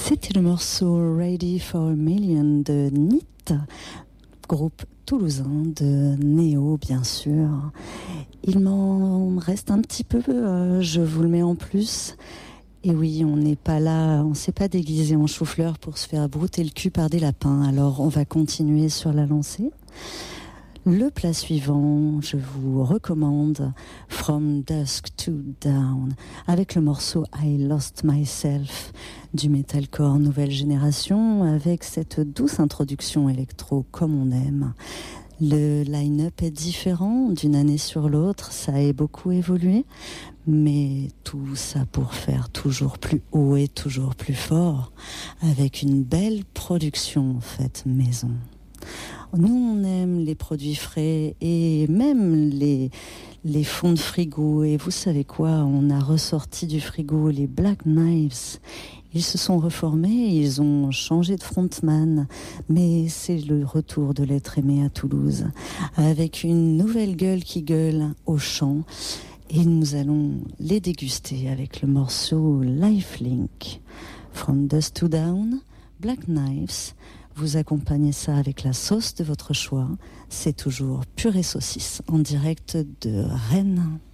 C'était le morceau Ready for a Million de NIT, groupe toulousain de néo bien sûr. Il m'en reste un petit peu, je vous le mets en plus. Et oui, on n'est pas là, on s'est pas déguisé en chou-fleur pour se faire brouter le cul par des lapins. Alors on va continuer sur la lancée. Le plat suivant, je vous recommande From Dusk to Dawn avec le morceau I Lost Myself du metalcore nouvelle génération avec cette douce introduction électro comme on aime. Le line-up est différent d'une année sur l'autre, ça a beaucoup évolué, mais tout ça pour faire toujours plus haut et toujours plus fort avec une belle production faite maison. Nous, on aime les produits frais et même les fonds de frigo. Et vous savez quoi? On a ressorti du frigo les Black Knives. Ils se sont reformés, ils ont changé de frontman. Mais c'est le retour de l'être aimé à Toulouse. Avec une nouvelle gueule qui gueule au chant. Et nous allons les déguster avec le morceau Lifelink. From Dusk to Dawn, Black Knives. Vous accompagnez ça avec la sauce de votre choix. C'est toujours purée saucisse en direct de Rennes.